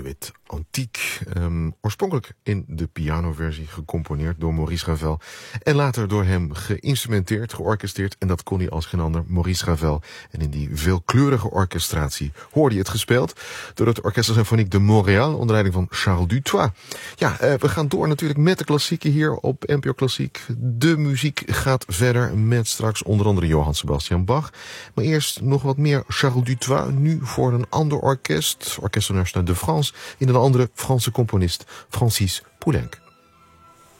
Menuet Antique. Oorspronkelijk in de pianoversie gecomponeerd door Maurice Ravel. En later door hem geïnstrumenteerd, georchestreerd. En dat kon hij als geen ander, Maurice Ravel. En in die veelkleurige orchestratie hoorde je het gespeeld door het Orchestre Symphonique de Montréal onder leiding van Charles Dutoit. Ja, we gaan door natuurlijk met de klassieken hier op NPO Klassiek. De muziek gaat verder met straks onder andere Johann Sebastian Bach. Maar eerst nog wat meer Charles Dutoit, nu voor een ander orkest, Orchestre National de France, in een andere Franse componist, Francis Poulenc.